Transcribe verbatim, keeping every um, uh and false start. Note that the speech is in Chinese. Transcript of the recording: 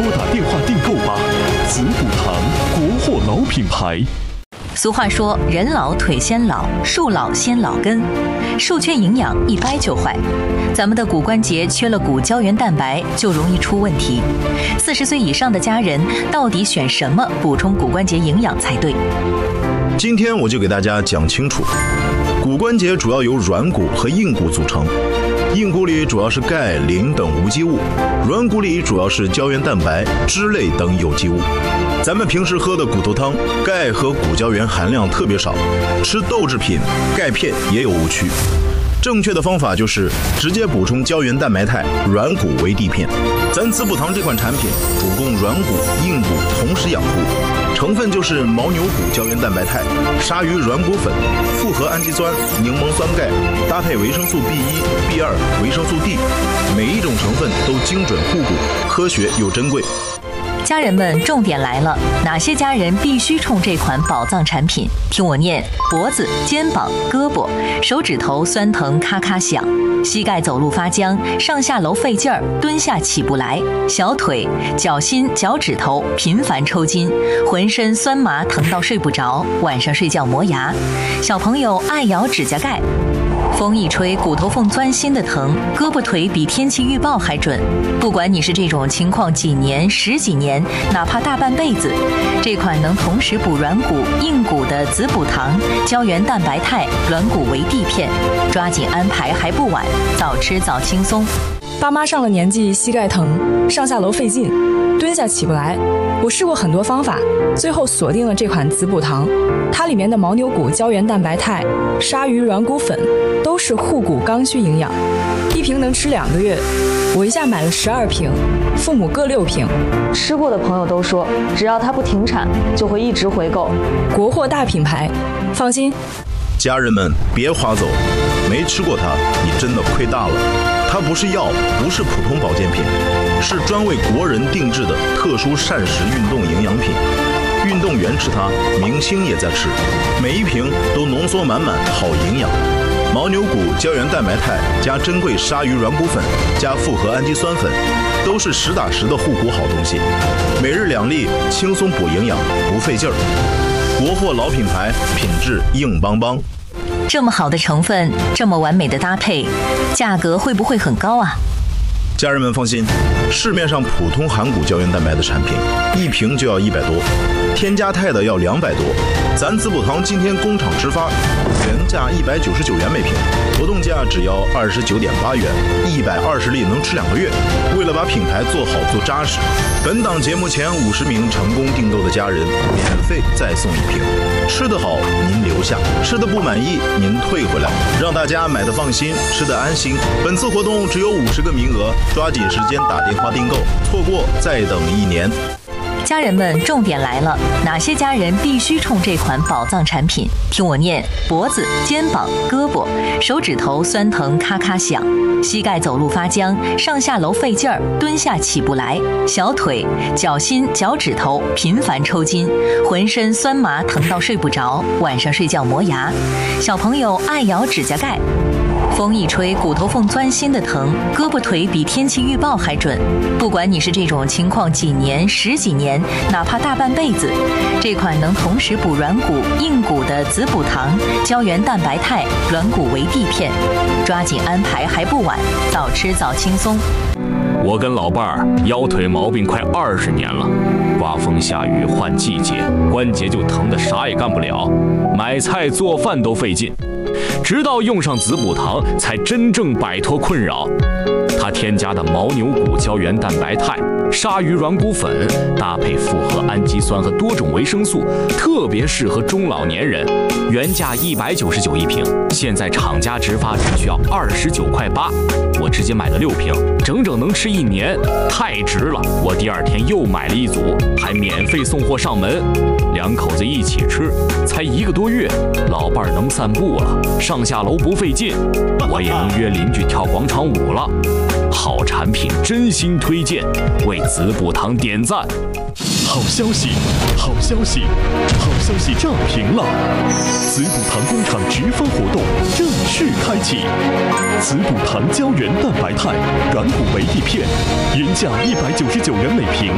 拨打电话订购吧。子补堂，国货老品牌。 俗话说，人老腿先老，树老先老根，树缺营养一掰就坏。咱们的骨关节缺了骨胶原蛋白，就容易出问题。四十岁以上的家人到底选什么补充骨关节营养才对？ 今天我就给大家讲清楚，骨关节主要由软骨和硬骨组成。硬骨里主要是钙、磷等无机物，软骨里主要是胶原蛋白、脂类等有机物。咱们平时喝的骨头汤，钙和骨胶原含量特别少，吃豆制品、钙片也有误区。正确的方法就是直接补充胶原蛋白肽，软骨为地片。咱子补堂这款产品主攻软骨、硬骨同时养护，成分就是牦牛骨胶原蛋白肽、鲨鱼软骨粉、复合氨基酸、柠檬酸钙，搭配维生素 B 一、B 二、维生素 D， 每一种成分都精准护骨，科学又珍贵。 家人们，重点来了，哪些家人必须冲这款宝藏产品？听我念：脖子、肩膀、胳膊、手指头酸疼咔咔响，膝盖走路发僵，上下楼费劲儿，蹲下起不来；小腿、脚心、脚趾头频繁抽筋，浑身酸麻疼到睡不着，晚上睡觉磨牙；小朋友爱咬指甲盖。风一吹，骨头缝钻心的疼，胳膊腿比天气预报还准。不管你是这种情况几年、十几年，哪怕大半辈子，这款能同时补软骨、硬骨的子补堂胶原蛋白肽软骨为地片，抓紧安排还不晚，早吃早轻松。 爸妈上了年纪，膝盖疼，上下楼费劲，蹲下起不来。我试过很多方法，最后锁定了这款子补堂。它里面的牦牛骨胶原蛋白肽、鲨鱼软骨粉都是护骨刚需营养，一瓶能吃两个月。我一下买了十二瓶，父母各六瓶。 吃过的朋友都说，只要它不停产，就会一直回购。 国货大品牌，放心。 家人们别划走，没吃过它，你真的亏大了。它不是药，不是普通保健品，是专为国人定制的特殊膳食运动营养品。运动员吃它，明星也在吃，每一瓶都浓缩满满好营养。牦牛骨胶原蛋白肽加珍贵鲨鱼软骨粉加复合氨基酸粉，都是实打实的护骨好东西。每日两粒，轻松补营养，不费劲儿。国货老品牌，品质硬邦邦。 这么好的成分，这么完美的搭配，价格会不会很高啊？ 家人们放心，市面上普通含骨胶原蛋白的产品，一瓶就要一百多，添加肽的要两百多。咱子补堂今天工厂直发，原价一百九十九元每瓶，活动价只要二十九点八元，一百二十粒能吃两个月。为了把品牌做好做扎实，本档节目前五十名成功订购的家人，免费再送一瓶。吃得好您留下，吃得不满意您退回来，让大家买得放心，吃得安心。本次活动只有五十个名额，抓紧时间打电话订购，错过再等一年。 家人们，重点来了，哪些家人必须冲这款宝藏产品？听我念：脖子、肩膀、胳膊、手指头酸疼咔咔响，膝盖走路发僵，上下楼费劲儿，蹲下起不来；小腿、脚心、脚趾头频繁抽筋，浑身酸麻疼到睡不着，晚上睡觉磨牙；小朋友爱咬指甲盖。风一吹，骨头缝钻心的疼，胳膊腿比天气预报还准。不管你是这种情况几年、十几年，哪怕大半辈子，这款能同时补软骨、硬骨的子补堂胶原蛋白肽软骨为地片，抓紧安排还不晚，早吃早轻松。 我跟老伴儿腰腿毛病快二十年了，刮风下雨换季节，关节就疼得啥也干不了，买菜做饭都费劲。直到用上子补堂，才真正摆脱困扰。它添加的牦牛骨胶原蛋白肽、鲨鱼软骨粉，搭配复合氨基酸和多种维生素，特别适合中老年人。原价一百九十九一瓶，现在厂家直发只需要二十九块八，我直接买了六瓶，整整能吃一年，太值了！我第二天又买了一组，还免费送货上门。两口子一起吃，才一个多月，老伴儿能散步了，上下楼不费劲，我也能约邻居跳广场舞了。好产品，真心推荐，为子补堂点赞。 好消息，好消息，好消息涨停了！子补堂工厂直发活动正式开启，子补堂胶原蛋白肽软骨维地片，原价一百九十九元每瓶，